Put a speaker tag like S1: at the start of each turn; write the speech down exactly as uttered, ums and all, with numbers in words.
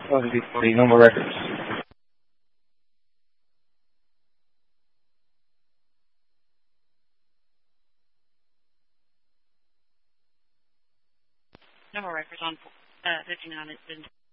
S1: Oh, the, the Noma Records.
S2: Noma Records on uh, fifty-nine. It's been